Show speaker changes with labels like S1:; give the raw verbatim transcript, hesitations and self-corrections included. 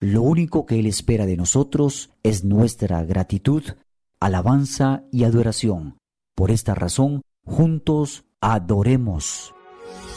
S1: Lo único que Él espera de nosotros es nuestra gratitud, alabanza y adoración. Por esta razón, juntos adoremos.